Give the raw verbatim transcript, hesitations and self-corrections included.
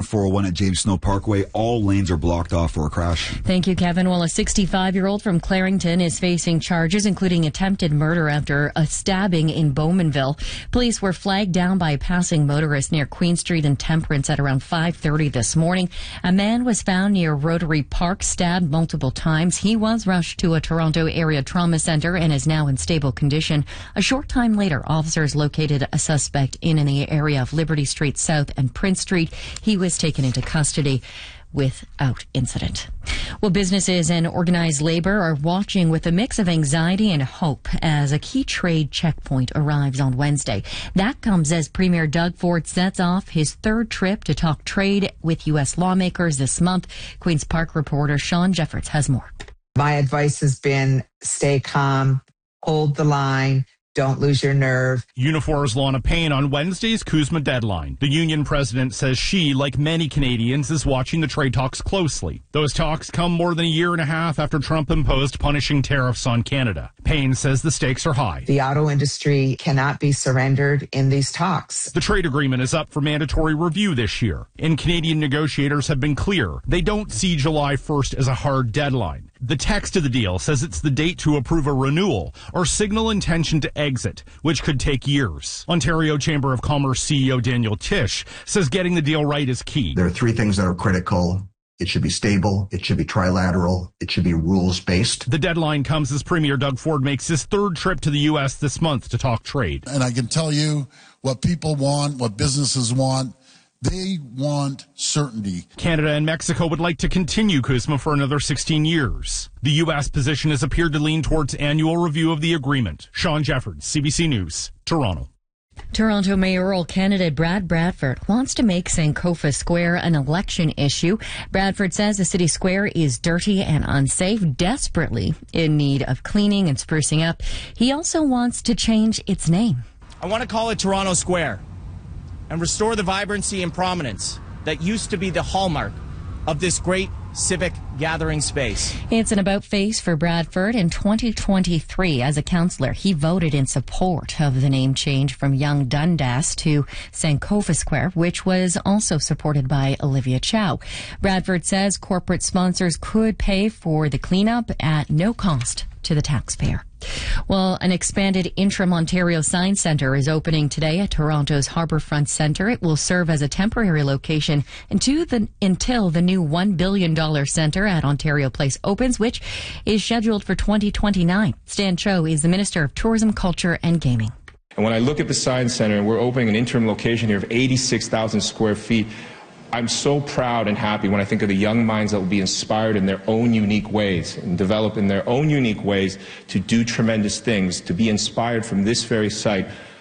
four oh one at James Snow Parkway. All lanes are blocked off for a crash. Thank you, Kevin. Well, a sixty-five-year-old from Clarington is facing charges, including attempted murder after a stabbing in Bowmanville. Police were flagged down by a passing motorist near Queen Street and Temperance at around five thirty this morning. A man was found near Rotary Park, stabbed multiple times. He was rushed to a Toronto area trauma center and is now in stable condition. A short time later, officers located a suspect in, in the area of Liberty Street South and Prince Street. He was taken into custody without incident. Well, businesses and organized labor are watching with a mix of anxiety and hope as a key trade checkpoint arrives on Wednesday. That comes as Premier Doug Ford sets off his third trip to talk trade with U S lawmakers this month. Queen's Park reporter Sean Jeffords has more. My advice has been stay calm, hold the line, don't lose your nerve. Unifor's Lana Payne on Wednesday's CUSMA deadline. The union president says she, like many Canadians, is watching the trade talks closely. Those talks come more than a year and a half after Trump imposed punishing tariffs on Canada. Payne says the stakes are high. The auto industry cannot be surrendered in these talks. The trade agreement is up for mandatory review this year, and Canadian negotiators have been clear they don't see July first as a hard deadline. The text of the deal says it's the date to approve a renewal or signal intention to exit, which could take years. Ontario Chamber of Commerce C E O Daniel Tisch says getting the deal right is key. There are three things that are critical. It should be stable, it should be trilateral, it should be rules-based. The deadline comes as Premier Doug Ford makes his third trip to the U S this month to talk trade. And I can tell you what people want, what businesses want. They want certainty. Canada and Mexico would like to continue CUSMA for another sixteen years. The U S position has appeared to lean towards annual review of the agreement. Sean Jeffords, C B C News, Toronto. Toronto mayoral candidate Brad Bradford wants to make Sankofa Square an election issue. Bradford says the city square is dirty and unsafe, desperately in need of cleaning and sprucing up. He also wants to change its name. I want to call it Toronto Square and restore the vibrancy and prominence that used to be the hallmark of this great civic gathering space. It's an about face for Bradford. In twenty twenty-three, as a councillor, he voted in support of the name change from Yonge Dundas to Sankofa Square, which was also supported by Olivia Chow. Bradford says corporate sponsors could pay for the cleanup at no cost to the taxpayer. Well, an expanded Interim Ontario Science Centre is opening today at Toronto's Harbourfront Centre. It will serve as a temporary location until the, until the new one billion dollars centre at Ontario Place opens, which is scheduled for twenty twenty-nine. Stan Cho is the Minister of Tourism, Culture and Gaming. And when I look at the Science Centre, we're opening an interim location here of eighty-six thousand square feet. I'm so proud and happy when I think of the young minds that will be inspired in their own unique ways and develop in their own unique ways to do tremendous things, to be inspired from this very site.